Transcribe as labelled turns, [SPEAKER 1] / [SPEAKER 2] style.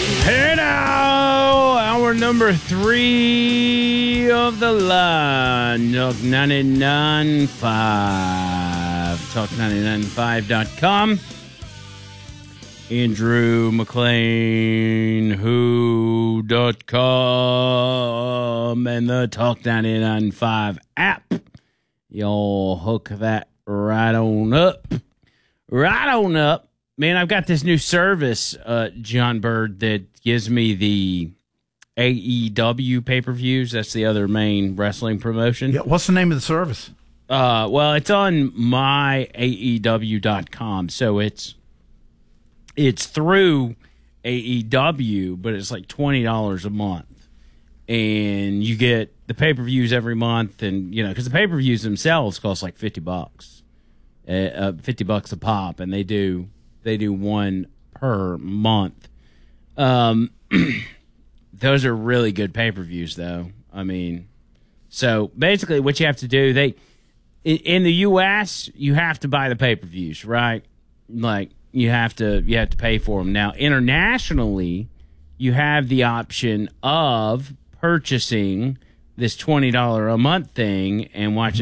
[SPEAKER 1] Hey now, hour number 3 of the line. Talk 99.5. Talk995.com. Andrew McLean, who.com, and the Talk 99.5 app. Y'all hook that right on up. Right on up. Man, I've got this new service, John Bird, that gives me the AEW pay-per-views. That's the other main wrestling promotion.
[SPEAKER 2] Yeah, what's the name of the service?
[SPEAKER 1] Well, it's on myaew.com, so it's through AEW, but it's like $20 a month. And you get the pay-per-views every month, and because the pay-per-views themselves cost like $50. $50 a pop, and they do one per month. Those are really good pay-per-views, though. I mean, so basically what you have to do, in the U.S., you have to buy the pay-per-views, right? Like, you have to pay for them. Now, internationally, you have the option of purchasing this $20 a month thing and watching